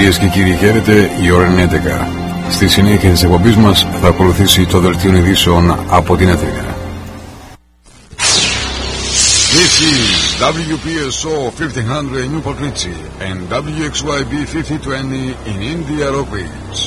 Κυρίες και κύριοι, χαίρετε, η ώρα είναι 11. Στη συνέχεια της εκπομπής μας θα ακολουθήσει το δελτίο ειδήσεων από την Αθήνα. This is WPSO 1500 Newport Richie and WXYB 5020 in India Rock Ridge.